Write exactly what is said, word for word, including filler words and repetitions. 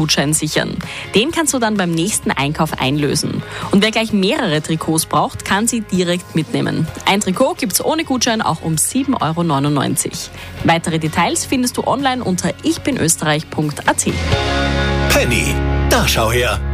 Gutschein sichern. Den kannst du dann beim nächsten Einkauf einlösen. Und wer gleich mehrere Trikots braucht, kann sie direkt mitnehmen. Ein Trikot gibt's ohne Gutschein auch um sieben Euro neunundneunzig. Weitere Details findest du online unter ich bin österreich punkt a t. Penny, da schau her.